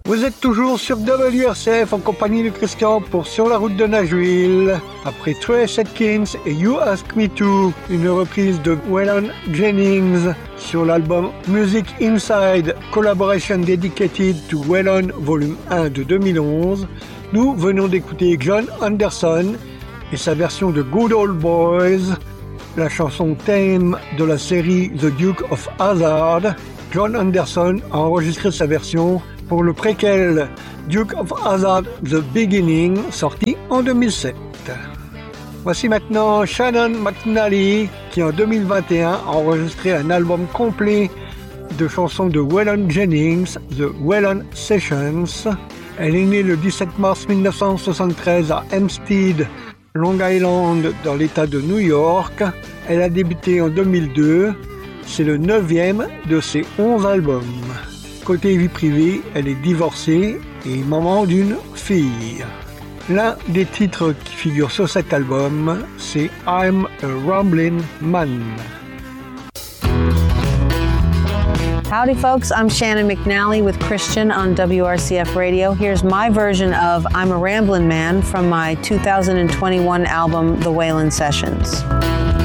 Vous êtes toujours sur WRCF en compagnie de Christian pour Sur la route de Nashville. Après Trace Atkins et You Ask Me To, une reprise de Waylon Jennings sur l'album Music Inside, collaboration dedicated to Waylon Volume 1 de 2011, nous venons d'écouter John Anderson et sa version de Good Old Boys, la chanson thème de la série The Duke of Hazzard. John Anderson a enregistré sa version pour le préquel Duke of Hazzard The Beginning, sorti en 2007. Voici maintenant Shannon McNally, qui en 2021 a enregistré un album complet de chansons de Waylon Jennings, The Waylon Sessions. Elle est née le 17 mars 1973 à Hempstead, Long Island, dans l'État de New York. Elle a débuté en 2002. C'est le 9e de ses 11 albums. Côté vie privée, elle est divorcée et maman d'une fille. L'un des titres qui figure sur cet album, c'est I'm a Ramblin' Man. Howdy folks, I'm Shannon McNally with Christian on WRCF Radio. Here's my version of I'm a Ramblin' Man from my 2021 album, The Waylon Sessions.